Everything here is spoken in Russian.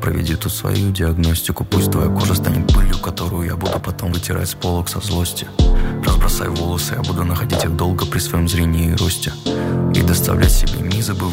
проведи тут свою диагностику. Пусть твоя кожа станет пылью, которую я буду потом вытирать с полок со злости. Разбросай волосы, я буду находить их долго при своем зрении и росте и доставлять себе незабываемые